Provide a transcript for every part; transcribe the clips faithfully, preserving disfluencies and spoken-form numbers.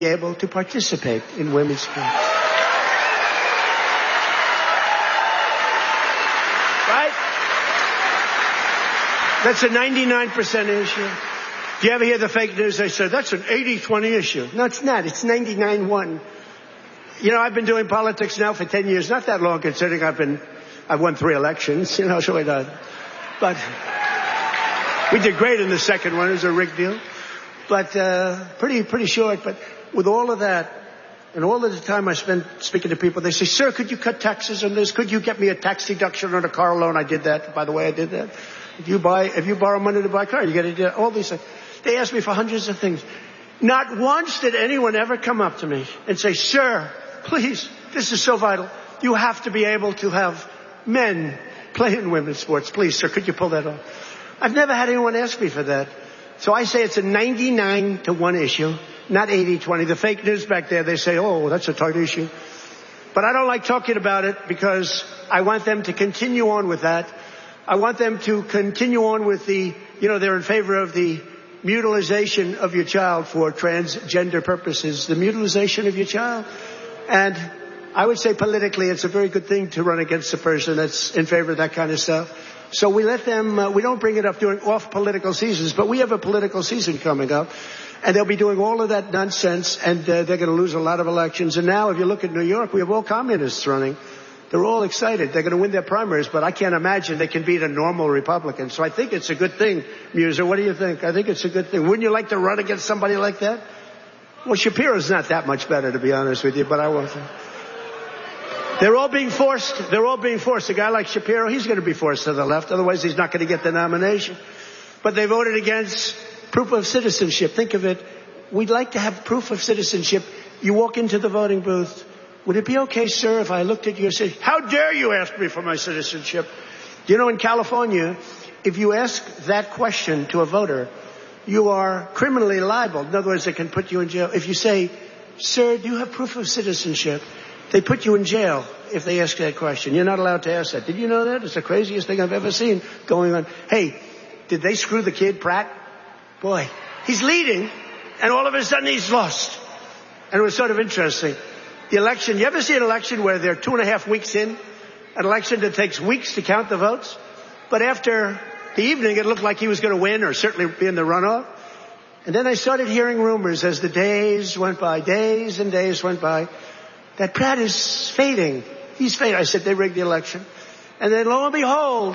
able to participate in women's sports. Right? That's a ninety-nine percent issue. Do you ever hear the fake news? They say, that's an eighty twenty issue. No, it's not. It's ninety-nine one. You know, I've been doing politics now for ten years. Not that long, considering I've been, I've won three elections. You know, so I done. But we did great in the second one. It was a rigged deal. But uh, pretty, pretty short. But with all of that, and all of the time I spend speaking to people, they say, sir, could you cut taxes on this? Could you get me a tax deduction on a car loan? I did that. By the way, I did that. If you buy, if you borrow money to buy a car, you get to do all these things. They ask me for hundreds of things. Not once did anyone ever come up to me and say, sir, please, this is so vital. You have to be able to have men play in women's sports. Please, sir, could you pull that off? I've never had anyone ask me for that. So I say it's a ninety-nine to one issue, not eighty twenty. The fake news back there, they say, oh, that's a tight issue. But I don't like talking about it because I want them to continue on with that. I want them to continue on with the, you know, they're in favor of the mutilization of your child for transgender purposes, the mutilization of your child. And I would say politically it's a very good thing to run against a person that's in favor of that kind of stuff. So we let them, uh, we don't bring it up during off political seasons, but we have a political season coming up. And they'll be doing all of that nonsense, and uh, they're going to lose a lot of elections. And now if you look at New York, we have all communists running. They're all excited. They're going to win their primaries, but I can't imagine they can beat a normal Republican. So I think it's a good thing, Muser. What do you think? I think it's a good thing. Wouldn't you like to run against somebody like that? Well, Shapiro's not that much better, to be honest with you, but I won't. They're all being forced. They're all being forced. A guy like Shapiro, he's going to be forced to the left. Otherwise, he's not going to get the nomination. But they voted against proof of citizenship. Think of it. We'd like to have proof of citizenship. You walk into the voting booth. Would it be okay, sir, if I looked at you and said, how dare you ask me for my citizenship? You know, in California, if you ask that question to a voter, you are criminally liable. In other words, they can put you in jail. If you say, sir, do you have proof of citizenship? They put you in jail if they ask that question. You're not allowed to ask that. Did you know that? It's the craziest thing I've ever seen going on. Hey, did they screw the kid, Pratt? Boy, he's leading, and all of a sudden he's lost. And it was sort of interesting. The election, you ever see an election where they're two and a half weeks in? An election that takes weeks to count the votes? But after the evening, it looked like he was going to win or certainly be in the runoff. And then I started hearing rumors as the days went by, days and days went by, that Pratt is fading. He's fading. I said, they rigged the election. And then lo and behold,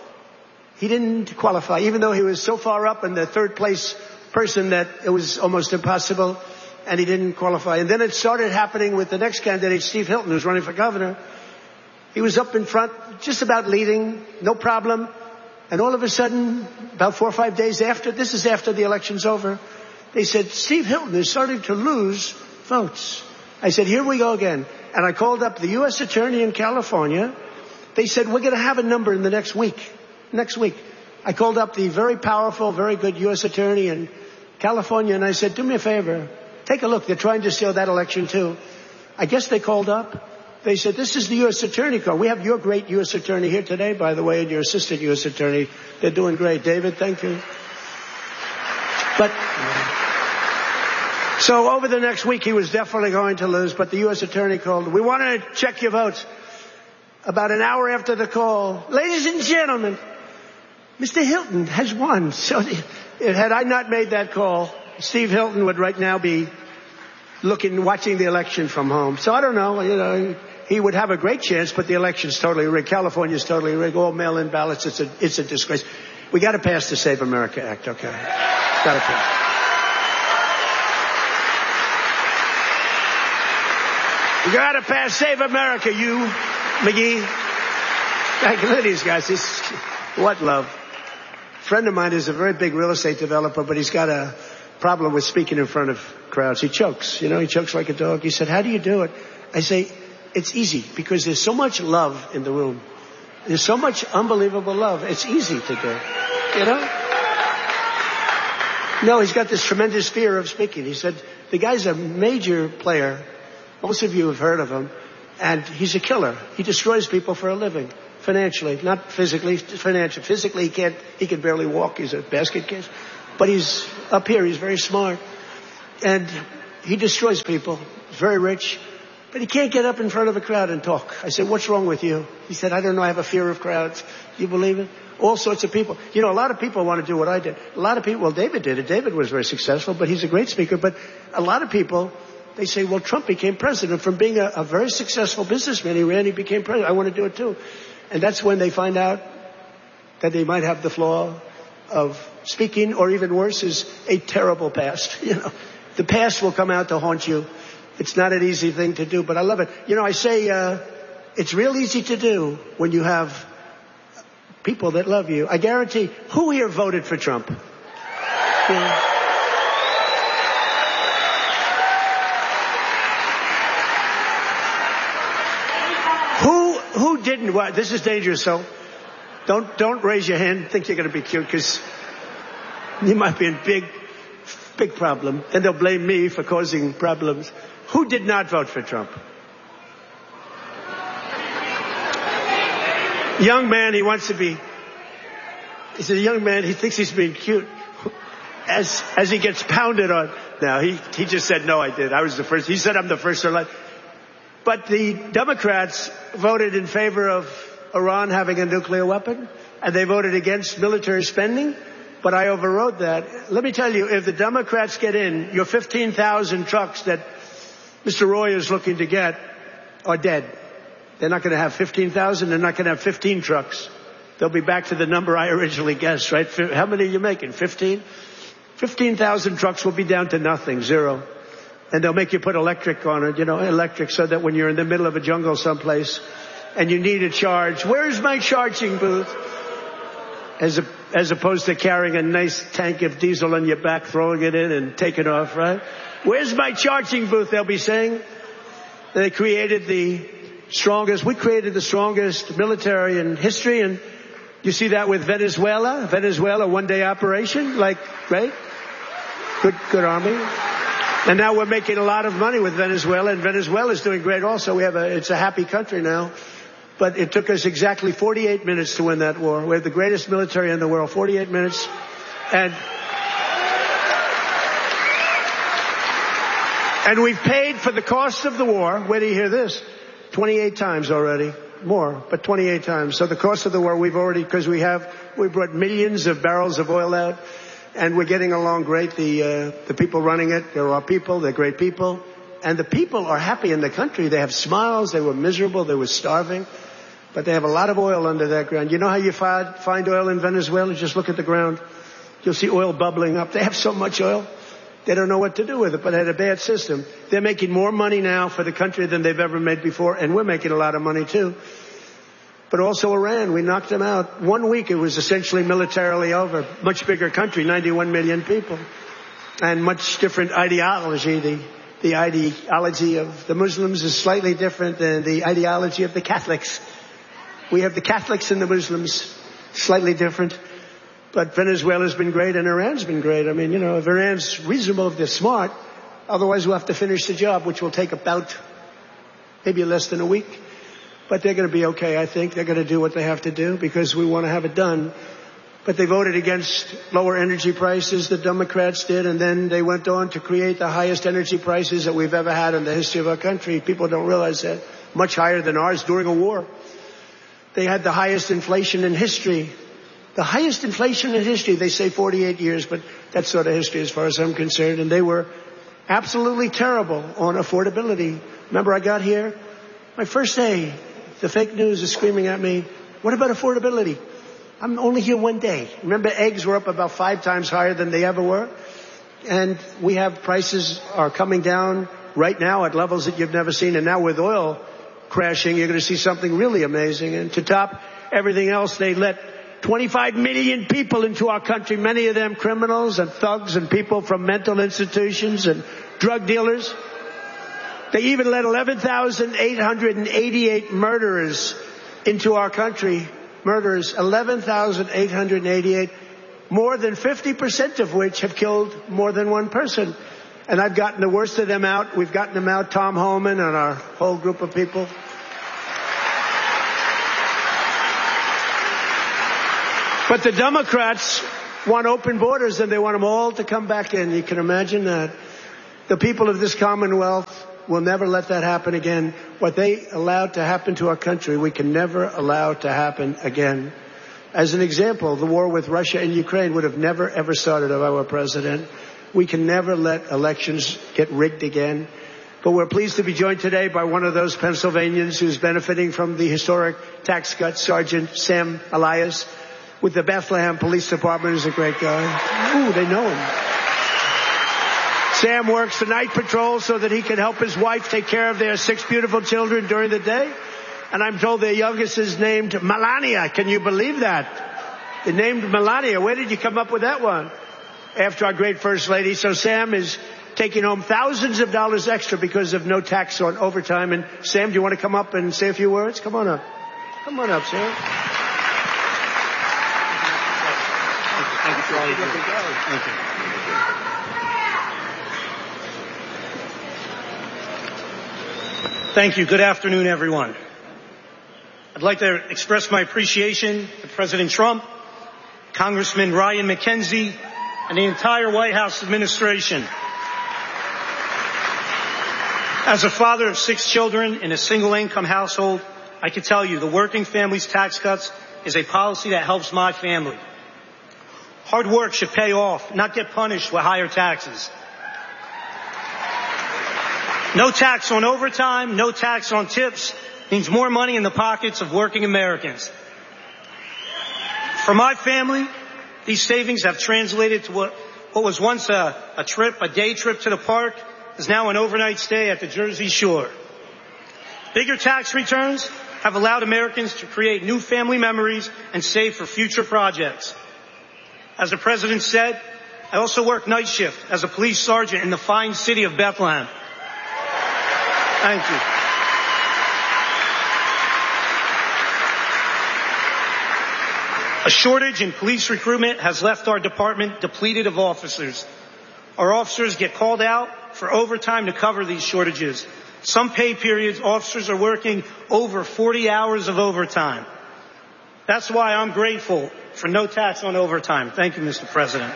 he didn't qualify, even though he was so far up in the third place person that it was almost impossible, and he didn't qualify. And then it started happening with the next candidate, Steve Hilton, who's running for governor. He was up in front, just about leading, no problem. And all of a sudden, about four or five days after, this is after the election's over, they said, Steve Hilton is starting to lose votes. I said, here we go again. And I called up the U S attorney in California. They said, we're going to have a number in the next week. Next week. I called up the very powerful, very good U S attorney in California, and I said, do me a favor. Take a look. They're trying to steal that election, too. I guess they called up. They said, this is the U S attorney call. We have your great U S attorney here today, by the way, and your assistant U S attorney. They're doing great. David, thank you. But so over the next week, he was definitely going to lose, but the U S attorney called. We want to check your votes. About an hour after the call, ladies and gentlemen, Mister Hilton has won. So had I not made that call, Steve Hilton would right now be looking, watching the election from home. So I don't know, you know, he would have a great chance, but the election's totally rigged. California's totally rigged. All mail-in ballots. It's a, it's a disgrace. We got to pass the Save America Act, okay? Got to pass. You got to pass Save America, you, McGee. Look at these guys. This, what love. A friend of mine is a very big real estate developer, but he's got a problem with speaking in front of crowds. He chokes, you know, he chokes like a dog. He said, how do you do it? I say, it's easy because there's so much love in the room. There's so much unbelievable love. It's easy to do, you know? No, he's got this tremendous fear of speaking. He said, the guy's a major player. Most of you have heard of him. And he's a killer. He destroys people for a living. Financially, not physically, financially. Physically, he can't, he can barely walk. He's a basket case. But he's up here. He's very smart. And he destroys people. He's very rich, but he can't get up in front of a crowd and talk. I said, what's wrong with you? He said, I don't know. I have a fear of crowds. You believe it? All sorts of people. You know, a lot of people want to do what I did. A lot of people, well, David did it. David was very successful, but he's a great speaker. But a lot of people, they say, well, Trump became president from being a, a very successful businessman. He ran, he became president. I want to do it too. And that's when they find out that they might have the flaw of speaking, or even worse, is a terrible past. You know, the past will come out to haunt you. It's not an easy thing to do, but I love it. You know, I say, uh, it's real easy to do when you have people that love you. I guarantee, who here voted for Trump? Yeah. Who, who didn't? Well, this is dangerous, so don't, don't raise your hand. Think you're going to be cute, because you might be in big, big problem. Then they'll blame me for causing problems. Who did not vote for Trump? Young man, he wants to be, he's a young man, he thinks he's being cute. As, as he gets pounded on. Now, he, he just said, no, I did. I was the first. He said, I'm the first to elect. But the Democrats voted in favor of Iran having a nuclear weapon, and they voted against military spending, but I overrode that. Let me tell you, if the Democrats get in, your fifteen thousand trucks that Mister Roy is looking to get are dead. They're not going to have fifteen thousand. They're not going to have fifteen trucks. They'll be back to the number I originally guessed, right? How many are you making? fifteen? fifteen thousand trucks will be down to nothing, zero. And they'll make you put electric on it, you know, electric, so that when you're in the middle of a jungle someplace and you need a charge, where's my charging booth? As a, as opposed to carrying a nice tank of diesel on your back, throwing it in and taking off, right? Where's my charging booth, they'll be saying. They created the strongest, we created the strongest military in history, and you see that with Venezuela. Venezuela, one-day operation, like, right? Good, good army. And now we're making a lot of money with Venezuela, and Venezuela's doing great also. We have a, it's a happy country now. But it took us exactly forty-eight minutes to win that war. We have the greatest military in the world, forty-eight minutes. And, and we've paid for the cost of the war. Where do you hear this? twenty-eight times already. More, but twenty-eight times. So the cost of the war, we've already, because we have, we brought millions of barrels of oil out, and we're getting along great. The, uh, the people running it, they're our people, they're great people. And the people are happy in the country. They have smiles, they were miserable, they were starving. But they have a lot of oil under that ground. You know how you find, find oil in Venezuela? Just look at the ground. You'll see oil bubbling up. They have so much oil. They don't know what to do with it, but they had a bad system. They're making more money now for the country than they've ever made before, and we're making a lot of money too. But also Iran, we knocked them out. One week it was essentially militarily over. Much bigger country, ninety-one million people. And much different ideology. The, the ideology of the Muslims is slightly different than the ideology of the Catholics. We have the Catholics and the Muslims, slightly different. But Venezuela's been great and Iran's been great. I mean, you know, if Iran's reasonable, if they're smart, otherwise we'll have to finish the job, which will take about maybe less than a week. But they're going to be okay, I think. They're going to do what they have to do because we want to have it done. But they voted against lower energy prices, the Democrats did, and then they went on to create the highest energy prices that we've ever had in the history of our country. People don't realize that. Much higher than ours during a war. They had the highest inflation in history. The highest inflation in history, they say forty-eight years, but that's sort of history as far as I'm concerned. And they were absolutely terrible on affordability. Remember, I got here, my first day, the fake news is screaming at me, what about affordability? I'm only here one day. Remember, eggs were up about five times higher than they ever were. And we have prices are coming down right now at levels that you've never seen. And now with oil crashing, you're going to see something really amazing. And to top everything else, they let twenty-five million people into our country, many of them criminals and thugs and people from mental institutions and drug dealers. They even let eleven thousand eight hundred eighty-eight murderers into our country. Murderers, eleven thousand eight hundred eighty-eight, more than fifty percent of which have killed more than one person. And I've gotten the worst of them out. We've gotten them out, Tom Homan and our whole group of people. But the Democrats want open borders and they want them all to come back in. You can imagine that. The people of this Commonwealth will never let that happen again. What they allowed to happen to our country, we can never allow to happen again. As an example, the war with Russia and Ukraine would have never, ever started of our president. We can never let elections get rigged again. But we're pleased to be joined today by one of those Pennsylvanians who's benefiting from the historic tax cuts, Sergeant Sam Elias, with the Bethlehem Police Department. Is a great guy. Ooh, they know him. Sam works the night patrol so that he can help his wife take care of their six beautiful children during the day. And I'm told their youngest is named Melania. Can you believe that? They named Melania. Where did you come up with that one? After our great First Lady. So Sam is taking home thousands of dollars extra because of no tax on overtime. And Sam, do you want to come up and say a few words? Come on up. Come on up, Sam. Thank you for all you do. Thank you. Thank you. Good afternoon, everyone. I'd like to express my appreciation to President Trump, Congressman Ryan McKenzie, and the entire White House administration. As a father of six children in a single-income household, I can tell you the Working Families Tax Cuts is a policy that helps my family. Hard work should pay off, not get punished with higher taxes. No tax on overtime, no tax on tips means more money in the pockets of working Americans. For my family, these savings have translated to what, what was once a, a trip, a day trip to the park, is now an overnight stay at the Jersey Shore. Bigger tax returns have allowed Americans to create new family memories and save for future projects. As the President said, I also work night shift as a police sergeant in the fine city of Bethlehem. Thank you. A shortage in police recruitment has left our department depleted of officers. Our officers get called out for overtime to cover these shortages. Some pay periods, officers are working over forty hours of overtime. That's why I'm grateful for no tax on overtime. Thank you, Mister President.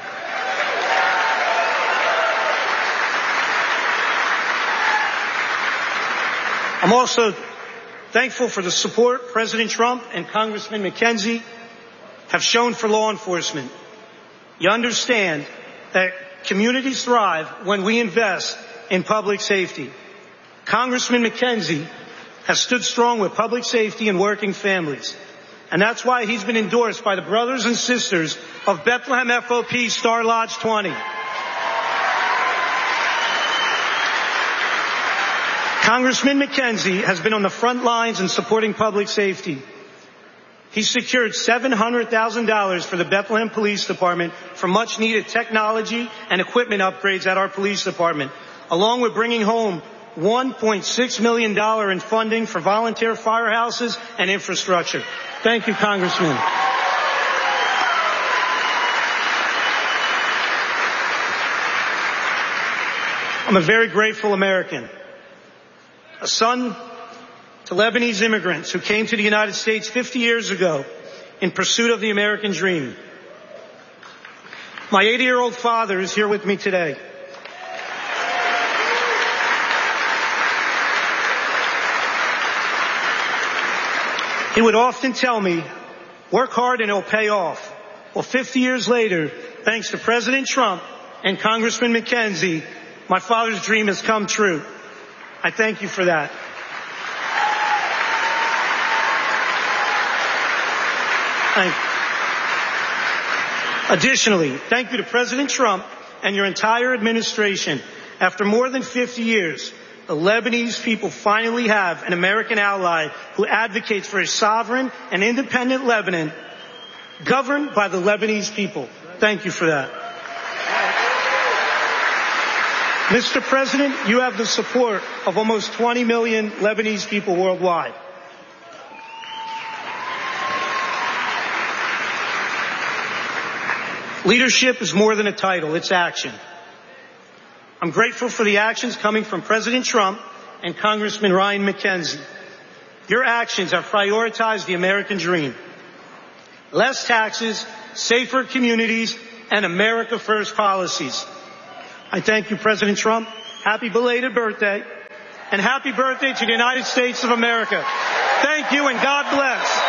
I'm also thankful for the support President Trump and Congressman McKenzie have shown for law enforcement. You understand that communities thrive when we invest in public safety. Congressman McKenzie has stood strong with public safety and working families. And that's why he's been endorsed by the brothers and sisters of Bethlehem F O P Star Lodge twenty. Congressman McKenzie has been on the front lines in supporting public safety. He secured seven hundred thousand dollars for the Bethlehem Police Department for much-needed technology and equipment upgrades at our police department, along with bringing home one point six million dollars in funding for volunteer firehouses and infrastructure. Thank you, Congressman. I'm a very grateful American, a son to Lebanese immigrants who came to the United States fifty years ago in pursuit of the American dream. My eighty-year-old father is here with me today. He would often tell me, work hard and it'll pay off. Well, fifty years later, thanks to President Trump and Congressman McKenzie, my father's dream has come true. I thank you for that. Thank you. Additionally, thank you to President Trump and your entire administration. After more than fifty years, the Lebanese people finally have an American ally who advocates for a sovereign and independent Lebanon governed by the Lebanese people. Thank you for that. Mister President, you have the support of almost twenty million Lebanese people worldwide. Leadership is more than a title, it's action. I'm grateful for the actions coming from President Trump and Congressman Ryan McKenzie. Your actions have prioritized the American dream. Less taxes, safer communities, and America First policies. I thank you, President Trump, happy belated birthday, and happy birthday to the United States of America. Thank you and God bless.